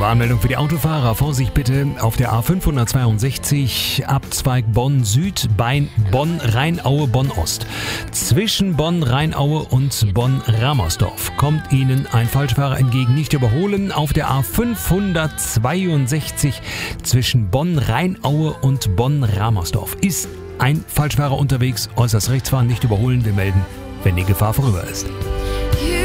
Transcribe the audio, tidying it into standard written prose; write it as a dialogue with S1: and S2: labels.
S1: Warnmeldung für die Autofahrer. Vorsicht bitte auf der A562 Abzweig Bonn Süd bei Bonn-Rheinaue Bonn-Ost. Zwischen Bonn-Rheinaue und Bonn-Ramersdorf kommt Ihnen ein Falschfahrer entgegen. Nicht überholen. Auf der A562 zwischen Bonn-Rheinaue und Bonn-Ramersdorf ist ein Falschfahrer unterwegs. Äußerst rechts fahren, nicht überholen. Wir melden, wenn die Gefahr vorüber ist.